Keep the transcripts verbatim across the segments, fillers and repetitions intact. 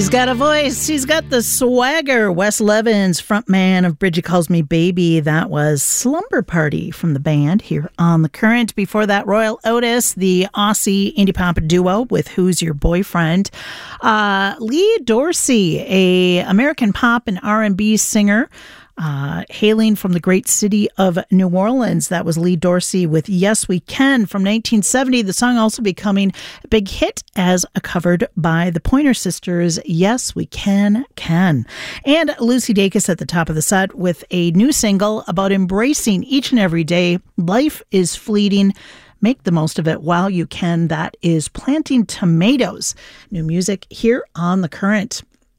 He's got a voice. He's got the swagger. Wes Levens, frontman of Bridget Calls Me Baby. That was Slumber Party from the band here on The Current. Before that, Royal Otis, the Aussie indie pop duo with Who's Your Boyfriend. Uh, Lee Dorsey, a American pop and R and B singer, Uh, hailing from the great city of New Orleans. That was Lee Dorsey with Yes We Can from nineteen seventy. The song also becoming a big hit as covered by the Pointer Sisters, Yes We Can Can. And Lucy Dacus at the top of the set with a new single about embracing each and every day. Life is fleeting. Make the most of it while you can. That is Planting Tomatoes. New music here on The Current.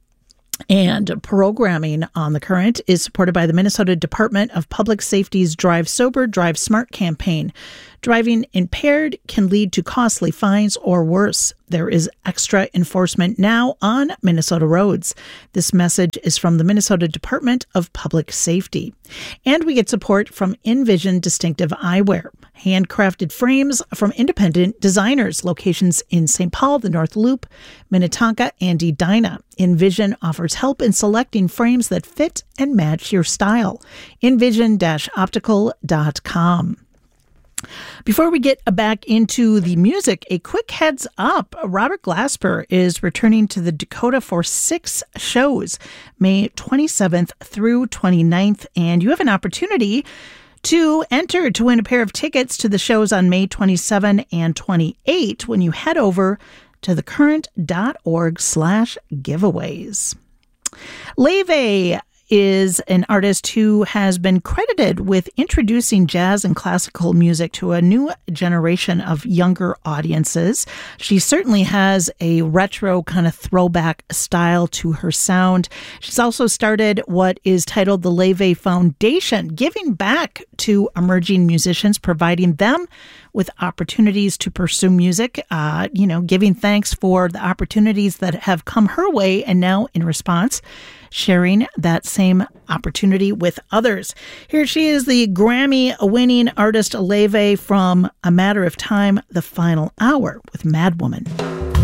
And programming on The Current is supported by the Minnesota Department of Public Safety's Drive Sober, Drive Smart campaign. Driving impaired can lead to costly fines or worse. There is extra enforcement now on Minnesota roads. This message is from the Minnesota Department of Public Safety. And we get support from Envision Distinctive Eyewear. Handcrafted frames from independent designers. Locations in Saint Paul, the North Loop, Minnetonka, and Edina. Envision offers help in selecting frames that fit and match your style. envision dash optical dot com. Before we get back into the music, a quick heads up. Robert Glasper is returning to the Dakota for six shows, May twenty-seventh through twenty-ninth, and you have an opportunity to enter to win a pair of tickets to the shows on May twenty-seventh and twenty-eighth when you head over to thecurrent.org slash giveaways. Leve is an artist who has been credited with introducing jazz and classical music to a new generation of younger audiences. She certainly has a retro kind of throwback style to her sound. She's also started what is titled the Leve Foundation, giving back to emerging musicians, providing them with opportunities to pursue music, uh, you know, giving thanks for the opportunities that have come her way, and now in response, sharing that same opportunity with others. Here she is, the Grammy-winning artist Leve from A Matter of Time, The Final Hour with Mad Woman.